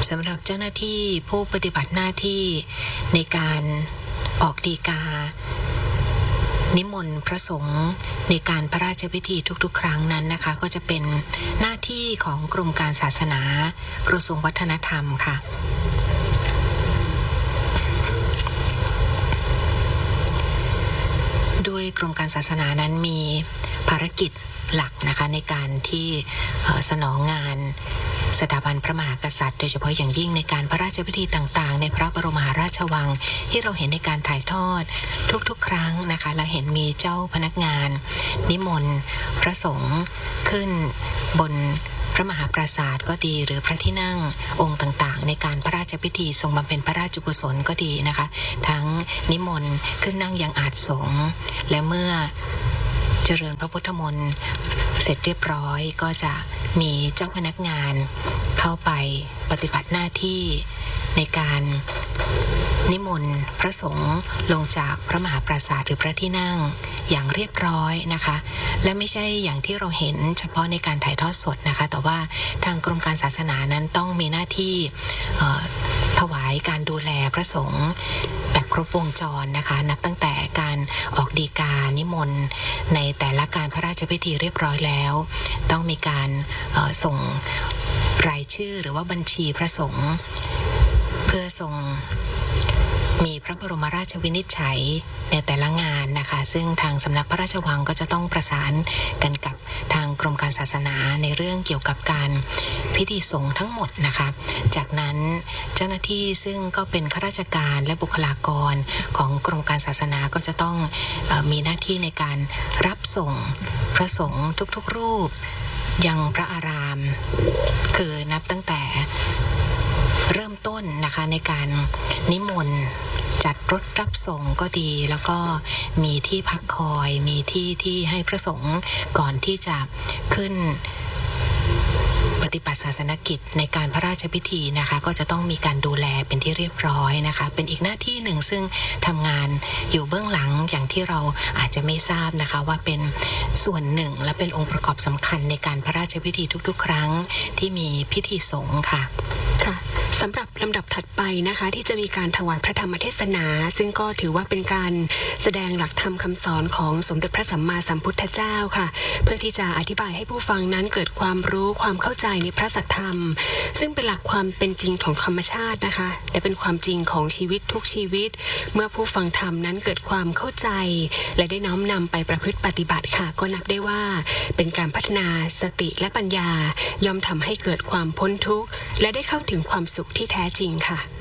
สำหรับเจ้าหน้าที่ผู้ปฏิบัติหน้าที่ในการออกฎีกานิมนต์พระสงฆ์ในการพระราชพิธีทุกๆครั้งนั้นนะคะก็จะเป็นหน้าที่ของกรมการศาสนากระทรวงวัฒนธรรมค่ะด้วยกรมการศาสนานั้นมีภารกิจหลักนะคะในการที่สนองงานสถาบันพระมหากษัตริย์โดยเฉพาะอย่างยิ่งในการพระราชพิธีต่างๆในพระบรมมหาราชวังที่เราเห็นในการถ่ายทอดทุกๆครั้งนะคะเราเห็นมีเจ้าพนักงานนิมนต์พระสงฆ์ขึ้นบนพระมหาปราสาทก็ดีหรือพระที่นั่งองค์ต่างๆในการพระราชพิธีทรงบำเพ็ญพระราชกุศลก็ดีนะคะทั้งนิมนต์ขึ้นนั่งยังอาสงฆ์และเมื่อเจริญพระพุทธมนต์เสร็จเรียบร้อยก็จะมีเจ้าพนักงานเข้าไปปฏิบัติหน้าที่ในการนิมนต์พระสงฆ์ลงจากพระมหาปราสาทหรือพระที่นั่งอย่างเรียบร้อยนะคะและไม่ใช่อย่างที่เราเห็นเฉพาะในการถ่ายทอดสดนะคะแต่ว่าทางกรมการศาสนานั้นต้องมีหน้าที่ถวายการดูแลพระสงฆ์แบบครบวงจรนะคะนับตั้งแต่การออกฎีกานิมนต์ในแต่ละการพระราชพิธีเรียบร้อยแล้วต้องมีการส่งรายชื่อหรือว่าบัญชีพระสงฆ์เพื่อส่งมีพระบรมราชวินิจฉัยในแต่ละงานนะคะซึ่งทางสำนักพระราชวังก็จะต้องประสานกันกับทางกรมการศาสนาในเรื่องเกี่ยวกับการพิธีสงฆ์ทั้งหมดนะคะจากนั้นเจ้าหน้าที่ซึ่งก็เป็นข้าราชการและบุคลากรของกรมการศาสนาก็จะต้องมีหน้าที่ในการรับส่งพระสงฆ์ทุกๆรูปยังพระอารามคือนับตั้งแต่เริ่มต้นนะคะในการนิมนต์จัดรถรับส่งก็ดีแล้วก็มีที่พักคอยมีที่ให้พระสงฆ์ก่อนที่จะขึ้นปฏิบัติศาสนกิจในการพระราชพิธีนะคะก็จะต้องมีการดูแลเป็นที่เรียบร้อยนะคะเป็นอีกหน้าที่หนึ่งซึ่งทำงานอยู่เบื้องหลังอย่างที่เราอาจจะไม่ทราบนะคะว่าเป็นส่วนหนึ่งและเป็นองค์ประกอบสำคัญในการพระราชพิธีทุกๆครั้งที่มีพิธีสงฆ์ค่ะค่ะสำหรับลำดับถัดไปนะคะที่จะมีการถวายพระธรรมเทศนาซึ่งก็ถือว่าเป็นการแสดงหลักธรรมคำสอนของสมเด็จพระสัมมาสัมพุทธเจ้าค่ะเพื่อที่จะอธิบายให้ผู้ฟังนั้นเกิดความรู้ความเข้าใจในพระสัทธรรมซึ่งเป็นหลักความเป็นจริงของธรรมชาตินะคะและเป็นความจริงของชีวิตทุกชีวิตเมื่อผู้ฟังธรรมนั้นเกิดความเข้าใจและได้น้อมนำไปประพฤติปฏิบัติค่ะก็นับได้ว่าเป็นการพัฒนาสติและปัญญาย่อมทำให้เกิดความพ้นทุกข์และได้เข้าถึงความสุขที่แท้จริงค่ะ